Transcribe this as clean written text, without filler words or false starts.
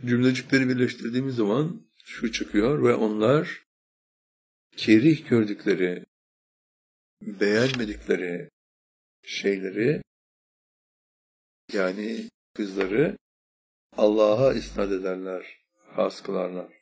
cümlecikleri birleştirdiğimiz zaman şu çıkıyor: ve onlar kerih gördükleri, beğenmedikleri şeyleri, yani kızları Allah'a isnat ederler, has kılarlar.